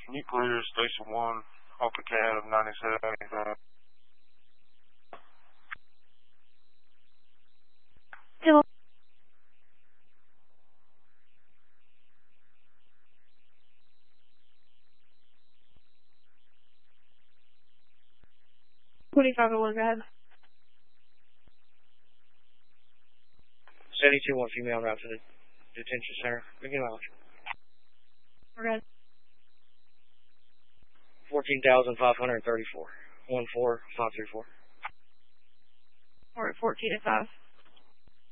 Can you clear Station 1 off the CAD of 9785? Hello. $25 go ahead. 72-1 female route to the detention center. Begin mileage. Okay. 14,534. 14534. We're at 14 at 5.